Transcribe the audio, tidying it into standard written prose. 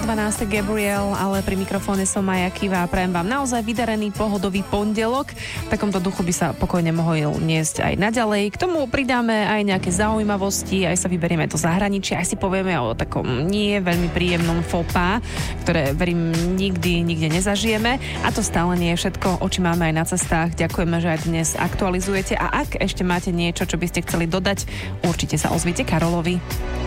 12. Gabriel, ale pri mikrofóne som Maja Kiva a prajem vám naozaj vydarený pohodový pondelok. V takomto duchu by sa pokojne mohol niesť aj naďalej. K tomu pridáme aj nejaké zaujímavosti, aj sa vyberieme do zahraničia, aj si povieme o takom nie veľmi príjemnom faux pas, ktoré verím nikde nezažijeme. A to stále nie je všetko. Oči máme aj na cestách. Ďakujeme, že aj dnes aktualizujete. A ak ešte máte niečo, čo by ste chceli dodať, určite sa ozvite Karolovi.